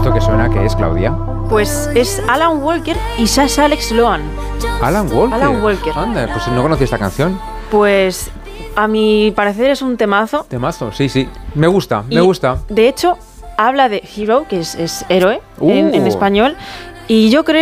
¿Esto que suena que es, Claudia? Pues es Alan Walker y Sasha Alex Lohan. Alan Walker. Alan Walker. Anda, pues no conocía esta canción. Pues a mi parecer es un temazo. Temazo, sí. Me gusta. De hecho, habla de hero, que es héroe en español. Y yo creo